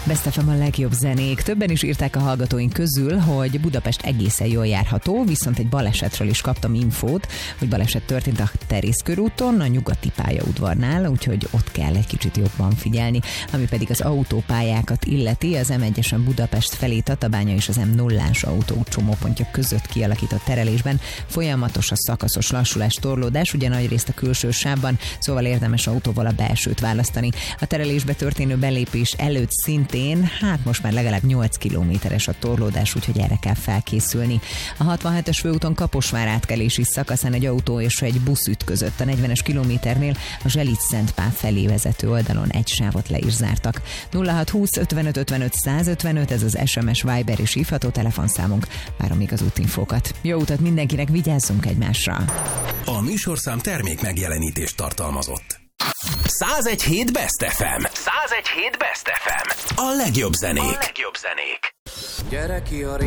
Best FM a legjobb zenék. Többen is írták a hallgatóink közül, hogy Budapest egészen jól járható, viszont egy balesetről is kaptam infót, hogy baleset történt a Terész körúton, a nyugati pályaudvarnál, úgyhogy ott kell egy kicsit jobban figyelni. Ami pedig az autópályákat illeti, az M1-esen Budapest felé Tatabánya és az M0-ás autó csomópontja között kialakított terelésben folyamatos a szakaszos lassulás, torlódás, ugye nagyrészt a külső sávban, szóval érdemes autóval a belsőt választani. A terelésbe történő belépés előtt szintén, most már legalább 8 kilométeres a torlódás, úgyhogy erre kell felkészülni. A 67-es főúton Kaposvár átkelési szakaszán egy autó és egy busz ütközött. A 40-es kilométernél a Zselic-Szentpál felé vezető oldalon egy sávot le is zártak. 0620 55 55 155, ez az SMS, Viber és hívható telefonszámunk. Várom még az útinfókat. Jó utat mindenkinek, vigyázzunk egymásra! A műsorszám termék megjelenítést tartalmazott. 101.7 Best FM. 101.7 Best FM. A legjobb zenék. Gyere ki a